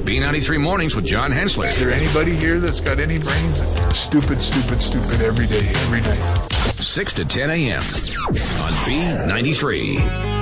B93 Mornings with John Hensler. Is there anybody here that's got any brains? Stupid, stupid, stupid every day, every night. 6 to 10 a.m. on B93.